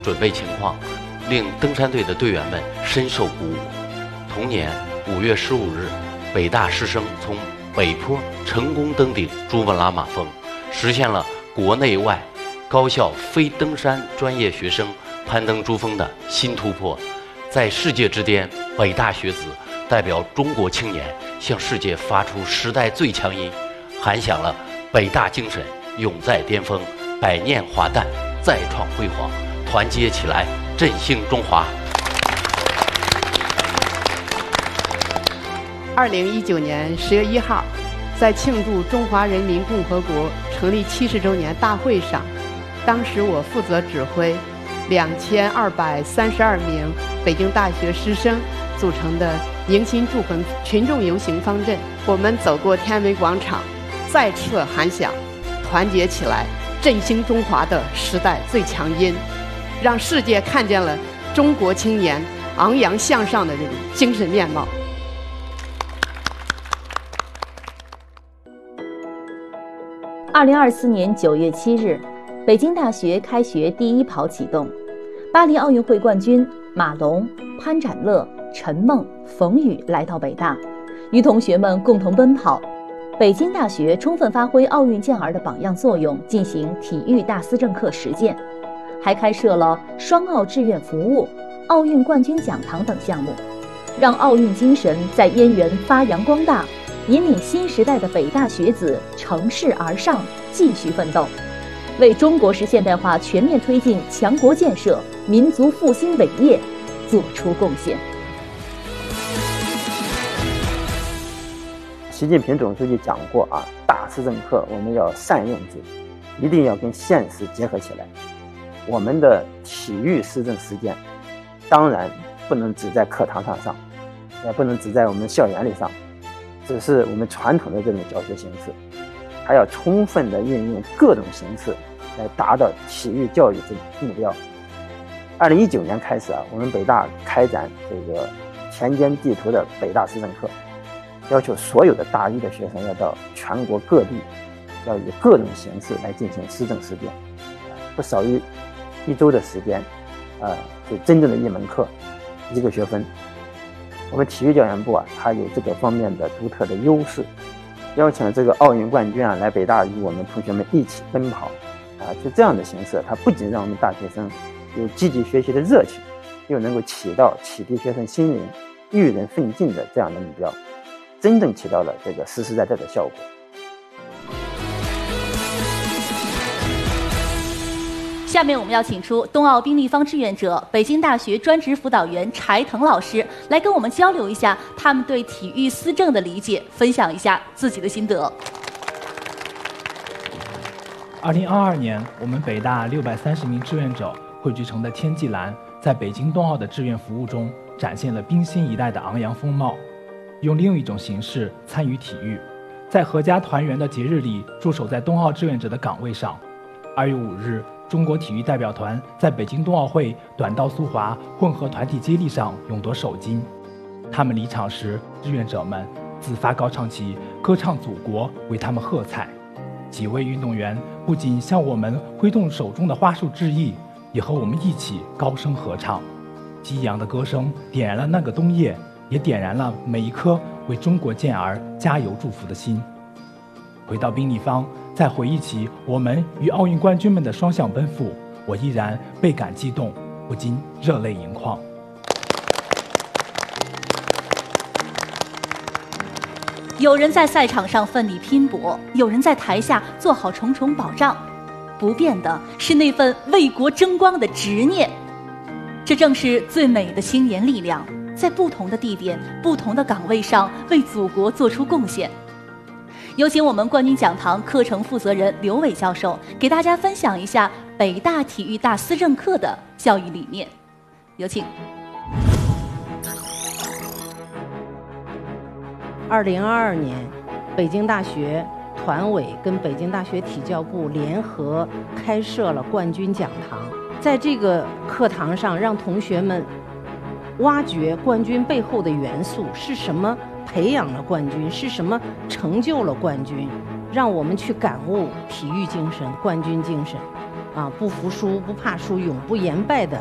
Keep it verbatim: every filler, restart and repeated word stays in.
准备情况，令登山队的队员们深受鼓舞。同年五月十五日，北大师生从北坡成功登顶珠穆朗玛峰，实现了国内外高校非登山专业学生攀登珠峰的新突破。在世界之巅，北大学子代表中国青年向世界发出时代最强音，喊响了北大精神永在巅峰，百年华诞再创辉煌，团结起来振兴中华。 二零一九年十月一号，在庆祝中华人民共和国成立七十周年大会上，当时我负责指挥两千二百三十二名北京大学师生组成的迎新祝贺群众游行方阵。我们走过天安门广场，再次喊响团结起来振兴中华的时代最强音，让世界看见了中国青年昂扬向上的这种精神面貌。 二零二四年九月七日，北京大学开学第一跑启动，巴黎奥运会冠军马龙、潘展乐、陈梦、冯宇来到北大，与同学们共同奔跑。北京大学充分发挥奥运健儿的榜样作用，进行体育大思政课实践，还开设了双奥志愿服务、奥运冠军讲堂等项目，让奥运精神在燕园发扬光大，引领新时代的北大学子乘势而上，继续奋斗，为中国式现代化全面推进强国建设、民族复兴伟业做出贡献。 习近平总书记讲过啊，大思政课我们要善用之，一定要跟现实结合起来。我们的体育思政实践，当然不能只在课堂上上，也不能只在我们校园里上，只是我们传统的这种教学形式，还要充分的运用各种形式来达到体育教育之目标。二零一九年开始啊，我们北大开展这个田间地图的北大思政课，要求所有的大一的学生要到全国各地，要以各种形式来进行思政实践，不少于一周的时间，呃，就真正的一门课，一个学分。我们体育教研部啊，它有这个方面的独特的优势，邀请了这个奥运冠军啊来北大与我们同学们一起奔跑，啊，就这样的形式，它不仅让我们大学生有积极学习的热情，又能够起到启迪学生心灵、育人奋进的这样的目标，真正起到了这个实实在在的效果。 下面我们要请出冬奥冰立方志愿者、北京大学专职辅导员柴腾老师来跟我们交流一下他们对体育思政的理解，分享一下自己的心得。 二零二二年，我们北大六百三十名志愿者汇聚成的天际蓝，在北京冬奥的志愿服务中，展现了冰心一代的昂扬风貌，用另一种形式参与体育，在阖家团圆的节日里驻守在冬奥志愿者的岗位上。二月五日，中国体育代表团在北京冬奥会短道速滑混合团体接力上勇夺首金。他们离场时，志愿者们自发高唱起歌唱祖国，为他们喝彩。几位运动员不仅向我们挥动手中的花束致意，也和我们一起高声合唱。激扬的歌声点燃了那个冬夜，也点燃了每一颗为中国健儿加油祝福的心。回到冰立方，再回忆起我们与奥运冠军们的双向奔赴，我依然倍感激动，不禁热泪盈眶。 有人在赛场上奋力拼搏，有人在台下做好重重保障，不变的是那份为国争光的执念。这正是最美的青年力量，在不同的地点、不同的岗位上为祖国做出贡献。有请我们冠军讲堂课程负责人刘伟教授给大家分享一下北大体育大思政课的教育理念。有请。 二零二二年，北京大学团委跟北京大学体教部联合开设了冠军讲堂，在这个课堂上，让同学们挖掘冠军背后的元素是什么，培养了冠军是什么，成就了冠军，让我们去感悟体育精神、冠军精神。 啊，不服输、不怕输、永不言败的